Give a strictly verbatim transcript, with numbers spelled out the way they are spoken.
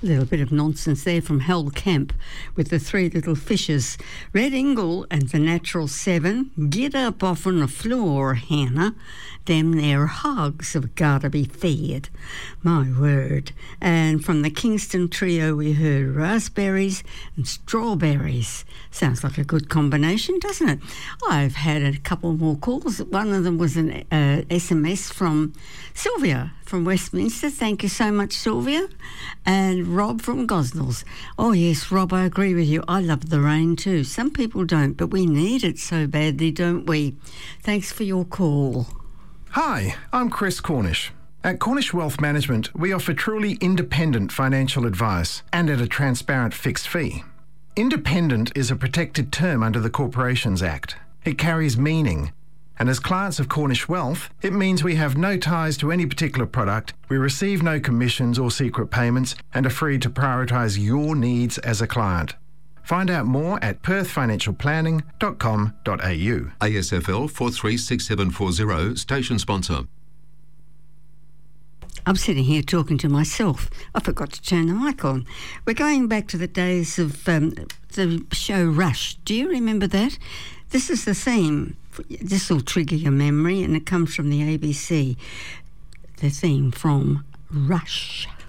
A little bit of nonsense there from Hal Kemp with the Three Little Fishes. Red Ingle and the Natural Seven. Get up off on the floor, Hannah. Them there hogs have got to be fed. My word. And from the Kingston Trio we heard raspberries and strawberries. Sounds like a good combination, doesn't it? I've had a couple more calls. One of them was an uh, S M S from Sylvia from Westminster. Thank you so much, Sylvia. And Rob from Gosnells. Oh yes, Rob, I agree with you. I love the rain too. Some people don't, but we need it so badly, don't we? Thanks for your call. Hi, I'm Chris Cornish. At Cornish Wealth Management, we offer truly independent financial advice and at a transparent fixed fee. Independent is a protected term under the Corporations Act. It carries meaning. And as clients of Cornish Wealth, it means we have no ties to any particular product, we receive no commissions or secret payments, and are free to prioritise your needs as a client. Find out more at perth financial planning dot com dot a u. A S F L four three six seven four zero, station sponsor. I'm sitting here talking to myself. I forgot to turn the mic on. We're going back to the days of um, the show Rush. Do you remember that? This is the theme. This will trigger your memory, and it comes from the A B C. The theme from Rush.